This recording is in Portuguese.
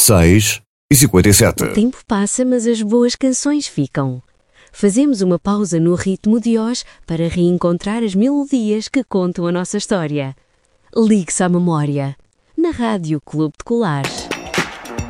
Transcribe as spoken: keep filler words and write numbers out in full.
seis e cinquenta e sete. O tempo passa, mas as boas canções ficam. Fazemos uma pausa no ritmo de hoje para reencontrar as melodias que contam a nossa história. Ligue-se à memória, na Rádio Clube de Colares.